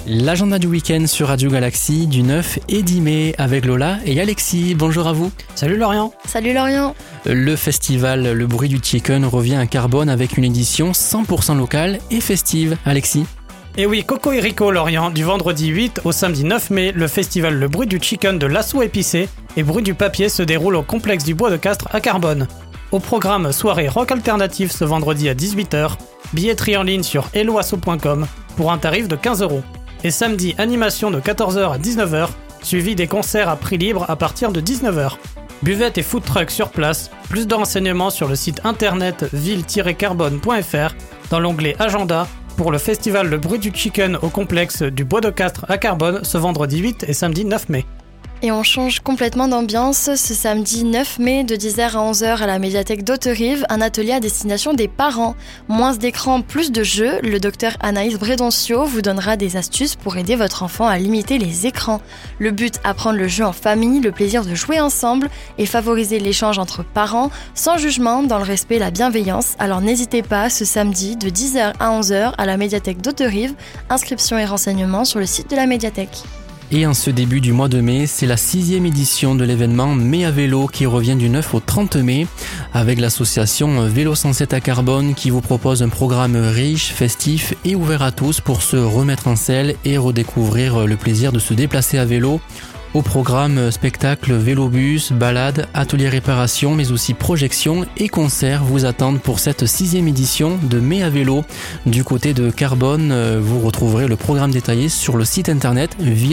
L'agenda du week-end sur Radio Galaxie du 9 et 10 mai avec Lola et Alexis. Bonjour à vous. Salut Lorient. Salut Lorient. Le festival Le Bruit du Chicken revient à Carbone avec une édition 100% locale et festive. Alexis. Et oui, Coco et Rico Lorient, du vendredi 8 au samedi 9 mai, le festival Le Bruit du Chicken de l'Assaut Épicé et Bruit du Papier se déroule au complexe du Bois de Castres à Carbone. Au programme soirée rock alternative ce vendredi à 18h, billetterie en ligne sur helloasso.com pour un tarif de 15€. Et samedi, animation de 14h à 19h, suivi des concerts à prix libre à partir de 19h. Buvette et food truck sur place, plus de renseignements sur le site internet ville-carbone.fr dans l'onglet Agenda pour le festival Le Bruit du Chicken au complexe du Bois de Castres à Carbone ce vendredi 8 et samedi 9 mai. Et on change complètement d'ambiance ce samedi 9 mai de 10h à 11h à la médiathèque d'Hauterive, un atelier à destination des parents. Moins d'écran, plus de jeux, le docteur Anaïs Bredoncio vous donnera des astuces pour aider votre enfant à limiter les écrans. Le but, apprendre le jeu en famille, le plaisir de jouer ensemble et favoriser l'échange entre parents, sans jugement, dans le respect et la bienveillance. Alors n'hésitez pas, ce samedi de 10h à 11h à la médiathèque d'Hauterive, inscription et renseignements sur le site de la médiathèque. Et en ce début du mois de mai, c'est la 6e édition de l'événement Mai à vélo qui revient du 9 au 30 mai avec l'association Vélo 107 à Carbone qui vous propose un programme riche, festif et ouvert à tous pour se remettre en selle et redécouvrir le plaisir de se déplacer à vélo. Au programme, spectacles, vélobus, balades, ateliers réparation, mais aussi projections et concerts vous attendent pour cette 6e édition de Mai à vélo. Du côté de Carbone, vous retrouverez le programme détaillé sur le site internet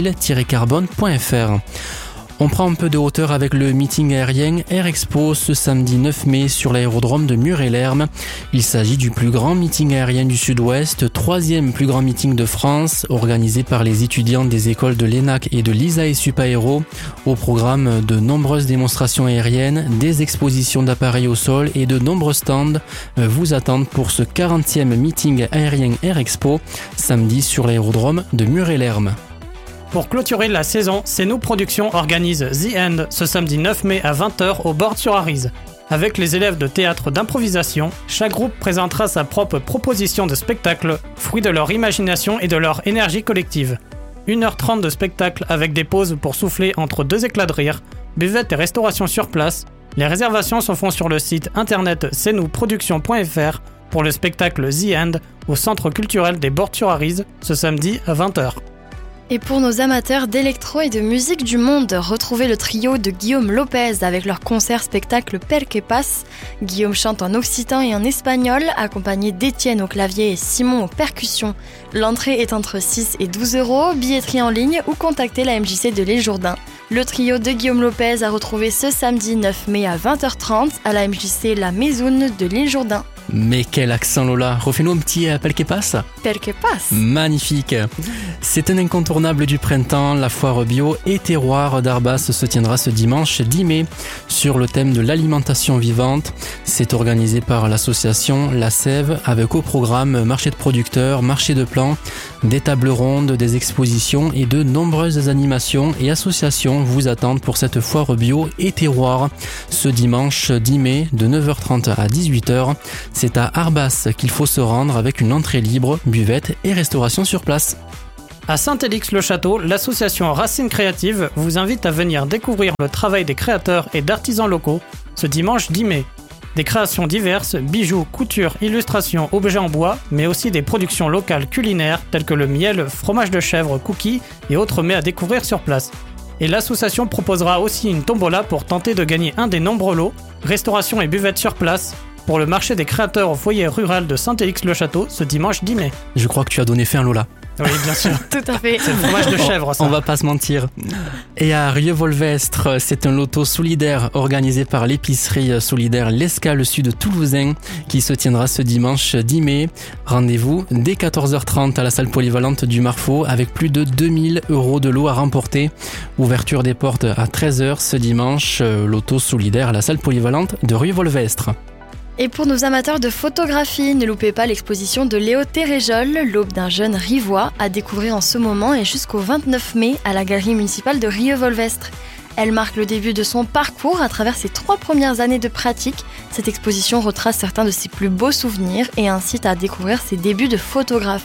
ville-carbone.fr. On prend un peu de hauteur avec le meeting aérien Air Expo ce samedi 9 mai sur l'aérodrome de Mur-et-Lerme. Il s'agit du plus grand meeting aérien du Sud-Ouest, 3e plus grand meeting de France, organisé par les étudiants des écoles de l'ENAC et de l'ISA et Supaéro. Au programme, de nombreuses démonstrations aériennes, des expositions d'appareils au sol et de nombreux stands vous attendent pour ce 40e meeting aérien Air Expo, samedi sur l'aérodrome de Mur-et-Lerme. Pour clôturer la saison, C'est Nous Productions organise The End ce samedi 9 mai à 20h au Bord-sur-Arize. Avec les élèves de théâtre d'improvisation, chaque groupe présentera sa propre proposition de spectacle, fruit de leur imagination et de leur énergie collective. 1h30 de spectacle avec des pauses pour souffler entre 2 éclats de rire, buvette et restauration sur place. Les réservations se font sur le site internet cnouproduction.fr pour le spectacle The End au Centre culturel des Bords-sur-Arize ce samedi à 20h. Et pour nos amateurs d'électro et de musique du monde, retrouvez le trio de Guillaume Lopez avec leur concert-spectacle Per que Pas. Guillaume chante en occitan et en espagnol, accompagné d'Étienne au clavier et Simon aux percussions. L'entrée est entre 6 et 12€, billetterie en ligne ou contactez la MJC de l'Île Jourdain. Le trio de Guillaume Lopez a retrouvé ce samedi 9 mai à 20h30 à la MJC La Maisoune de l'Île Jourdain. Mais quel accent Lola, refais-nous un petit Per que Pas. Per que Pas. Magnifique. C'est un incontournable du printemps, la foire bio et terroir d'Arbas se tiendra ce dimanche 10 mai sur le thème de l'alimentation vivante. C'est organisé par l'association La Sève avec au programme marché de producteurs, marché de plants, des tables rondes, des expositions et de nombreuses animations et associations vous attendent pour cette foire bio et terroir ce dimanche 10 mai de 9h30 à 18h. C'est à Arbas qu'il faut se rendre avec une entrée libre, buvette et restauration sur place. À Saint-Élix-le-Château, l'association Racines Créatives vous invite à venir découvrir le travail des créateurs et d'artisans locaux ce dimanche 10 mai. Des créations diverses, bijoux, couture, illustrations, objets en bois, mais aussi des productions locales culinaires telles que le miel, fromage de chèvre, cookies et autres mets à découvrir sur place. Et l'association proposera aussi une tombola pour tenter de gagner un des nombreux lots, restauration et buvette sur place, pour le marché des créateurs au foyer rural de Saint-Élix-le-Château ce dimanche 10 mai. Je crois que tu as donné faim Lola. Oui, bien sûr. Tout à fait. C'est le fromage de chèvre, ça. On va pas se mentir. Et à Rieux-Volvestre, c'est un loto solidaire organisé par l'épicerie solidaire L'Escale Sud Toulousain qui se tiendra ce dimanche 10 mai. Rendez-vous dès 14h30 à la salle polyvalente du Marfaux avec plus de 2000€ de lot à remporter. Ouverture des portes à 13h ce dimanche. Loto solidaire à la salle polyvalente de Rieux-Volvestre. Et pour nos amateurs de photographie, ne loupez pas l'exposition de Léo Téréjol, l'aube d'un jeune Rivois, à découvrir en ce moment et jusqu'au 29 mai à la galerie municipale de Rieux-Volvestre. Elle marque le début de son parcours à travers ses 3 premières années de pratique. Cette exposition retrace certains de ses plus beaux souvenirs et incite à découvrir ses débuts de photographe.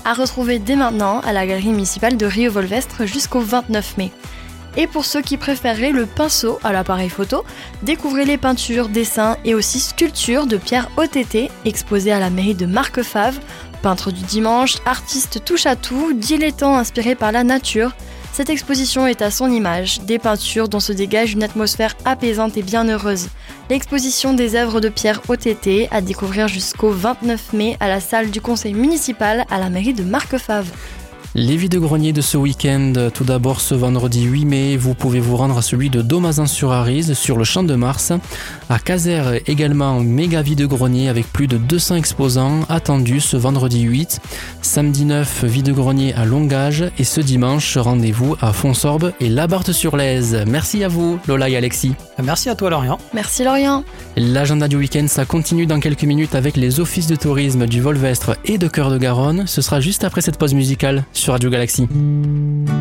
à retrouver dès maintenant à la galerie municipale de Rieux-Volvestre jusqu'au 29 mai. Et pour ceux qui préféreraient le pinceau à l'appareil photo, découvrez les peintures, dessins et aussi sculptures de Pierre OTT exposées à la mairie de Marquefave. Peintre du dimanche, artiste touche-à-tout, dilettant inspiré par la nature, cette exposition est à son image, des peintures dont se dégage une atmosphère apaisante et bienheureuse. L'exposition des œuvres de Pierre OTT à découvrir jusqu'au 29 mai à la salle du conseil municipal à la mairie de Marquefave. Les vide-greniers de ce week-end, tout d'abord ce vendredi 8 mai, vous pouvez vous rendre à celui de Domazan-sur-Arize, sur le Champ de Mars. À Casères également, méga vide-grenier avec plus de 200 exposants attendus ce vendredi 8. Samedi 9, vide-grenier à Longage et ce dimanche, rendez-vous à Fonsorbe et Labarthe-sur-Lèze. Merci à vous, Lola et Alexis. Merci à toi, Lorient. Merci Lorient. L'agenda du week-end, ça continue dans quelques minutes avec les offices de tourisme du Volvestre et de Cœur de Garonne. Ce sera juste après cette pause musicale sur Radio Galaxy.